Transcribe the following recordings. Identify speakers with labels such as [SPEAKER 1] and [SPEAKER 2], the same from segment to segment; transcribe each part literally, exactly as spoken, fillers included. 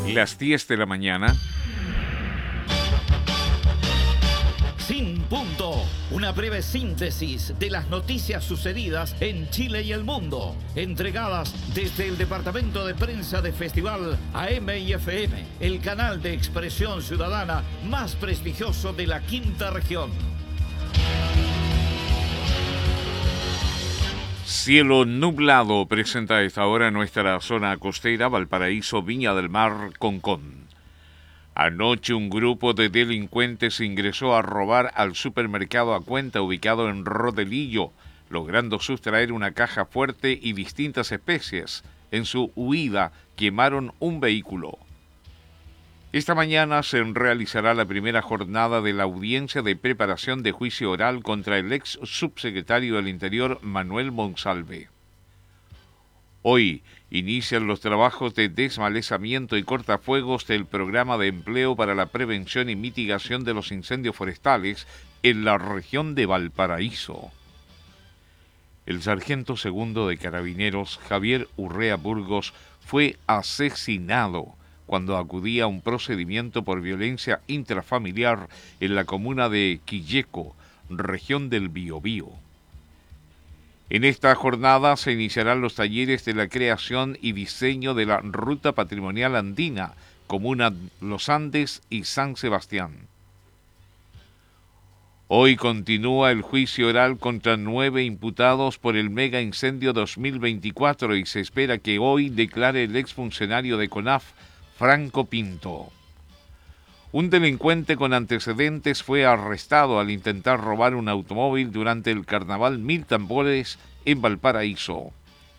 [SPEAKER 1] Las diez de la mañana.
[SPEAKER 2] Sin punto, una breve síntesis de las noticias sucedidas en Chile y el mundo, entregadas desde el Departamento de Prensa de Festival A M y F M, el canal de expresión ciudadana más prestigioso de la quinta región.
[SPEAKER 1] Cielo nublado presenta a esta hora nuestra zona costera, Valparaíso, Viña del Mar, Concón. Anoche un grupo de delincuentes ingresó a robar al supermercado A Cuenta ubicado en Rodelillo, logrando sustraer una caja fuerte y distintas especies. En su huida quemaron un vehículo. Esta mañana se realizará la primera jornada de la audiencia de preparación de juicio oral contra el ex subsecretario del Interior Manuel Monsalve. Hoy inician los trabajos de desmalezamiento y cortafuegos del Programa de Empleo para la Prevención y Mitigación de los Incendios Forestales en la región de Valparaíso. El sargento segundo de Carabineros, Javier Urrea Burgos, fue asesinado cuando acudía a un procedimiento por violencia intrafamiliar en la comuna de Quilleco, región del Biobío. En esta jornada se iniciarán los talleres de la creación y diseño de la Ruta Patrimonial Andina, comuna Los Andes y San Sebastián. Hoy continúa el juicio oral contra nueve imputados por el mega incendio dos mil veinticuatro y se espera que hoy declare el exfuncionario de CONAF, Franco Pinto. Un delincuente con antecedentes fue arrestado al intentar robar un automóvil durante el Carnaval Mil Tambores en Valparaíso.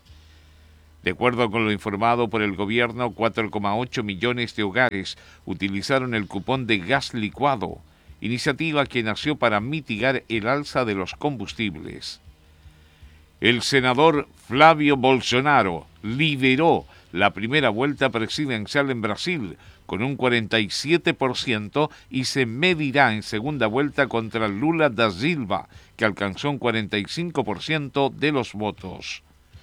[SPEAKER 1] De acuerdo con lo informado por el gobierno, cuatro coma ocho millones de hogares utilizaron el cupón de gas licuado, iniciativa que nació para mitigar el alza de los combustibles. El senador Flavio Bolsonaro lideró la primera vuelta presidencial en Brasil con un cuarenta y siete por ciento y se medirá en segunda vuelta contra Lula da Silva, que alcanzó un cuarenta y cinco por ciento de los votos.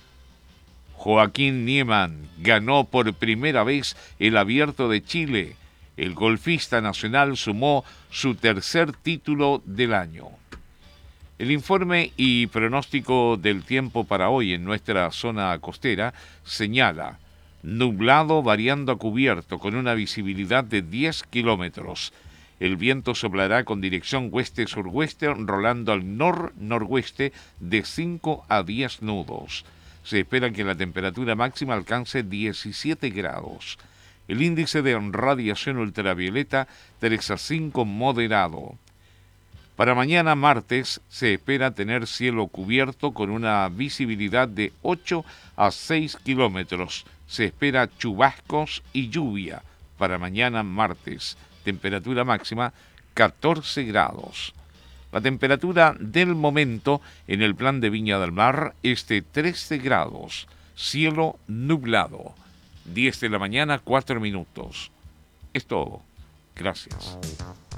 [SPEAKER 1] Joaquín Niemann ganó por primera vez el Abierto de Chile. El golfista nacional sumó su tercer título del año. El informe y pronóstico del tiempo para hoy en nuestra zona costera señala nublado variando a cubierto con una visibilidad de diez kilómetros. El viento soplará con dirección oeste-suroeste, rolando al nor-noroeste de cinco a diez nudos. Se espera que la temperatura máxima alcance diecisiete grados. El índice de radiación ultravioleta tres a cinco moderado. Para mañana martes se espera tener cielo cubierto con una visibilidad de ocho a seis kilómetros. Se espera chubascos y lluvia para mañana martes. Temperatura máxima catorce grados. La temperatura del momento en el plan de Viña del Mar es de trece grados. Cielo nublado. diez de la mañana, cuatro minutos. Es todo. Gracias.